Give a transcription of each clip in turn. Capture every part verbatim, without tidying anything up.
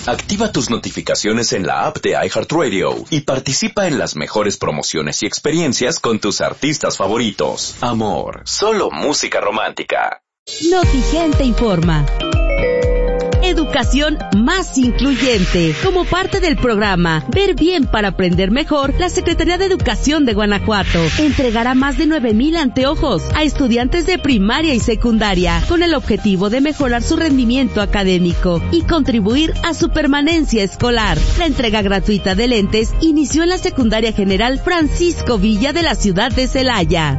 Activa tus notificaciones en la app de iHeartRadio y participa en las mejores promociones y experiencias con tus artistas favoritos. Amor, solo música romántica. Notigente informa. Educación más incluyente. Como parte del programa Ver Bien para Aprender Mejor, la Secretaría de Educación de Guanajuato entregará más de nueve mil anteojos a estudiantes de primaria y secundaria con el objetivo de mejorar su rendimiento académico y contribuir a su permanencia escolar. La entrega gratuita de lentes inició en la Secundaria General Francisco Villa de la ciudad de Celaya.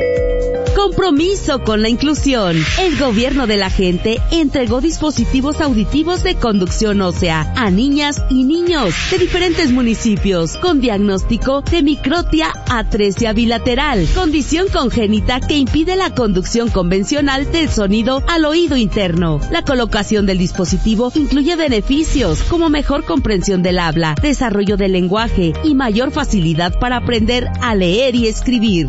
Compromiso con la inclusión. El gobierno de la gente entregó dispositivos auditivos de conducción ósea a niñas y niños de diferentes municipios con diagnóstico de microtia atresia bilateral, condición congénita que impide la conducción convencional del sonido al oído interno. La colocación del dispositivo incluye beneficios como mejor comprensión del habla, desarrollo del lenguaje y mayor facilidad para aprender a leer y escribir.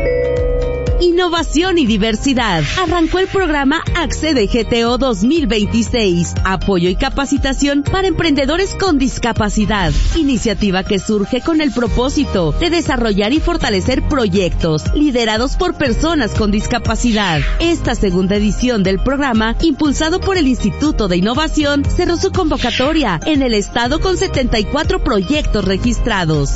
Innovación y diversidad. Arrancó el programa Accede G T O dos mil veintiséis. Apoyo y capacitación para emprendedores con discapacidad. Iniciativa que surge con el propósito de desarrollar y fortalecer proyectos liderados por personas con discapacidad. Esta segunda edición del programa, impulsado por el Instituto de Innovación, cerró su convocatoria en el estado con setenta y cuatro proyectos registrados.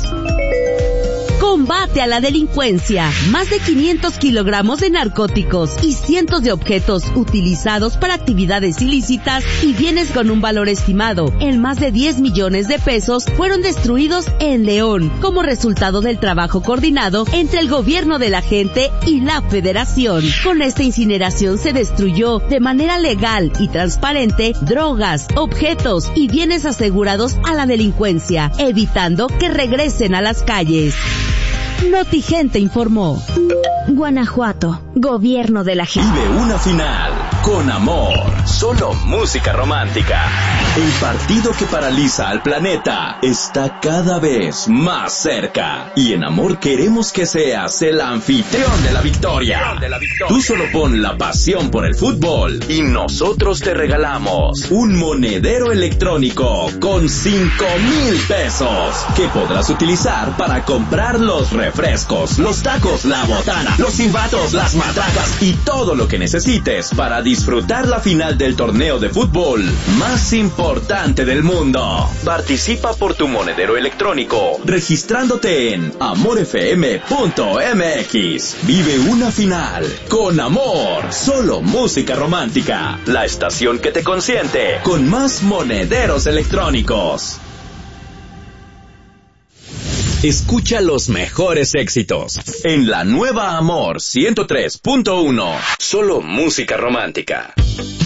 Combate a la delincuencia. Más de quinientos kilogramos de narcóticos y cientos de objetos utilizados para actividades ilícitas y bienes con un valor estimado en más de diez millones de pesos fueron destruidos en León como resultado del trabajo coordinado entre el gobierno de la gente y la Federación. Con esta incineración se destruyó de manera legal y transparente drogas, objetos y bienes asegurados a la delincuencia, evitando que regresen a las calles. Notigente informó. Guanajuato, gobierno de la gente. Vive una final con amor, solo música romántica. El partido que paraliza al planeta está cada vez más cerca. Y en Amor queremos que seas el anfitrión de la victoria. Tú solo pon la pasión por el fútbol y nosotros te regalamos un monedero electrónico con cinco mil pesos que podrás utilizar para comprar los refrescos, los tacos, la botana, los silbatos, las matracas y todo lo que necesites para disfrutar la final del torneo de fútbol más importante del mundo. Participa por tu monedero electrónico registrándote en amor f m punto m x. Vive una final con amor, solo música romántica. La estación que te consiente con más monederos electrónicos. Escucha los mejores éxitos en la nueva Amor ciento tres punto uno. Solo música romántica.